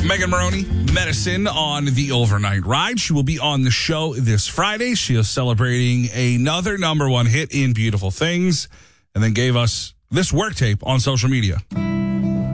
Megan Maroney, Medicine on the Overnight Ride. She will be on the show this Friday. She is celebrating another number one hit in Beautiful Things and then gave us this work tape on social media.